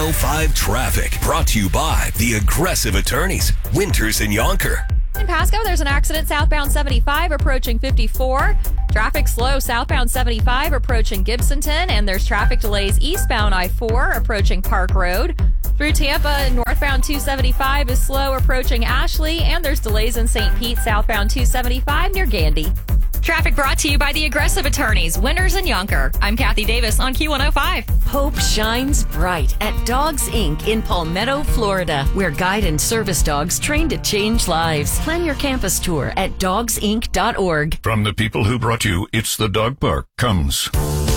Q105 traffic brought to you by the Aggressive Attorneys, Winters and Yonker. In Pasco, there's an accident southbound 75 approaching 54. Traffic slow southbound 75 approaching Gibsonton, and there's traffic delays eastbound I-4 approaching Park Road. Through Tampa, northbound 275 is slow approaching Ashley, and there's delays in St. Pete southbound 275 near Gandy. Traffic brought to you by the Aggressive Attorneys, Winters and Yonker. I'm Kathy Davis on Q105. Hope shines bright at Dogs Inc. in Palmetto, Florida, where guide and service dogs train to change lives. Plan your campus tour at dogsinc.org. From the people who brought you It's the Dog Park comes